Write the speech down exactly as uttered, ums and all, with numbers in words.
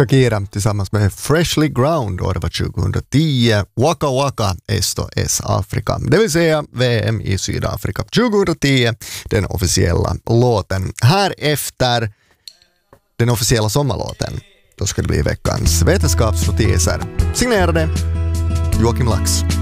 Shakira tillsammans med Freshly Ground, och det var tjugohundratio. Waka Waka Esto es Afrika, det vill säga V M i Sydafrika tjugohundratio, den officiella låten. Här efter den officiella sommarlåten, då ska det bli veckans vetenskapsnotiser. Signerade Joakim Lax.